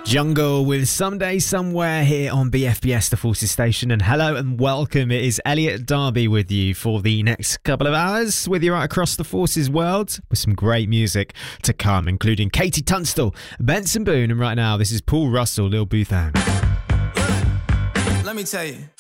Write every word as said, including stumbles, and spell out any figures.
Jungle with Someday Somewhere here on B F B S, the Forces Station. And hello and welcome. It is Elliot Darby with you for the next couple of hours, with you right across the Forces world, with some great music to come, including Katie Tunstall, Benson Boone, and right now this is Paul Russell, Lil Boothan. Let me tell you.